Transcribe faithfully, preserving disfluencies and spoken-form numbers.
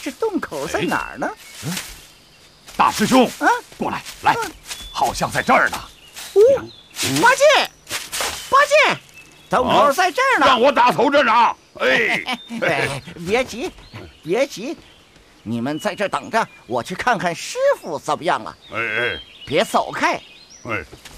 这洞口在哪儿呢？ 嗯，大师兄， 啊， 过来，来， 嗯、 好像在这儿呢。 哦，八戒，八戒，洞口在这儿呢。 啊、让我打头阵啊！哎， 哎，别急，别急，你们在这等着，我去看看师傅怎么样了。 哎哎， 别走开。 哎，